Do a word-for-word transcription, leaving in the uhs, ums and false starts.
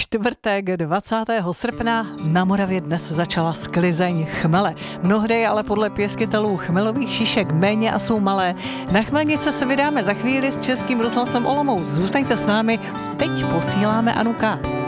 čtvrtek dvacátého srpna na Moravě dnes začala sklizeň chmele. Mnohdy je ale podle pěstitelů chmelových šišek méně a jsou malé. Na chmelnice se vydáme za chvíli s Českým rozhlasem Olomouc. Zůstaňte s námi, teď posíláme Anuka.